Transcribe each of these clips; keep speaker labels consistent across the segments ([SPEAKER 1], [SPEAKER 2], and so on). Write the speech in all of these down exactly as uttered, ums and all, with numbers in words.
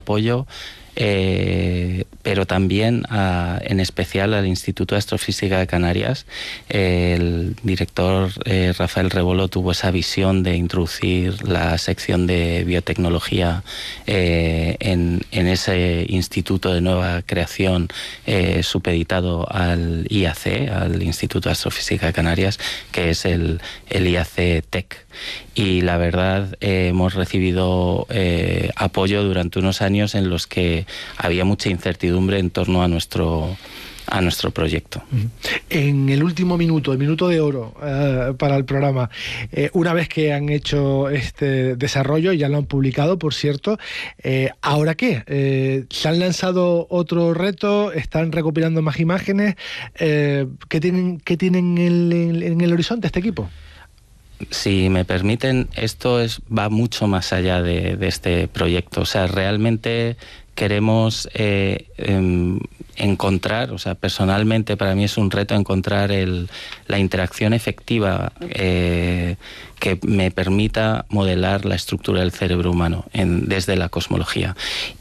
[SPEAKER 1] apoyo, eh, pero también a, en especial al Instituto de Astrofísica de Canarias. Eh, el director eh, Rafael Rebolo tuvo esa visión de introducir la sección de biotecnología eh, en, en ese instituto de nueva creación eh, supeditado al I A C, al Instituto de Astrofísica de Canarias, que es el, el I A C Tech. Y la verdad eh, hemos recibido eh, apoyo durante unos años en los que había mucha incertidumbre en torno a nuestro a nuestro proyecto.
[SPEAKER 2] En el último minuto, el minuto de oro eh, para el programa, eh, una vez que han hecho este desarrollo, ya lo han publicado, por cierto, eh, ¿ahora qué? Eh, ¿Se han lanzado otro reto? ¿Están recopilando más imágenes? Eh, ¿Qué tienen, qué tienen en el, en el horizonte este equipo?
[SPEAKER 1] Si me permiten, esto es va mucho más allá de, de este proyecto. O sea, realmente queremos eh, eh, encontrar, o sea, personalmente para mí es un reto encontrar el, la interacción efectiva eh, que me permita modelar la estructura del cerebro humano en, desde la cosmología.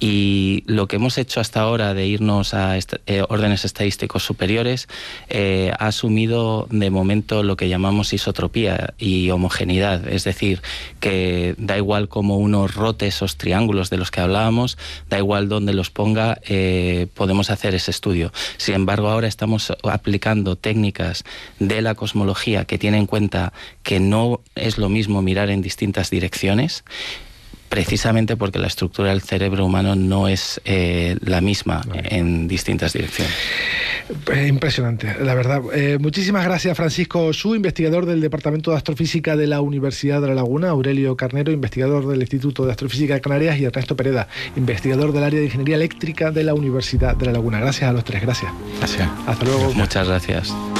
[SPEAKER 1] Y lo que hemos hecho hasta ahora de irnos a est eh, órdenes estadísticos superiores eh, ha asumido de momento lo que llamamos isotropía y homogeneidad, es decir, que da igual cómo uno rote esos triángulos de los que hablábamos, da igual donde los ponga, eh, podemos hacer ese estudio. Sin embargo, ahora estamos aplicando técnicas de la cosmología que tienen en cuenta que no es lo mismo mirar en distintas direcciones, precisamente porque la estructura del cerebro humano no es eh, la misma vale. en distintas direcciones.
[SPEAKER 2] Impresionante, la verdad. Eh, muchísimas gracias, Francisco Xu, investigador del Departamento de Astrofísica de la Universidad de La Laguna, Aurelio Carnero, investigador del Instituto de Astrofísica de Canarias, y Ernesto Pereda, investigador del área de Ingeniería Eléctrica de la Universidad de La Laguna. Gracias a los tres, gracias.
[SPEAKER 1] Gracias.
[SPEAKER 2] Hasta luego.
[SPEAKER 1] Muchas gracias.